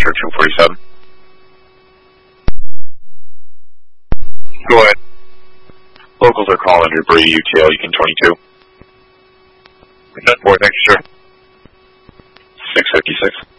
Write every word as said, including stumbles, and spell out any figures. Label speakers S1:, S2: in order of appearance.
S1: dispatcher two forty-seven. Go ahead. Locals are calling your Brady U T L Eakin twenty-two. ten four, thank you, sir. six fifty-six.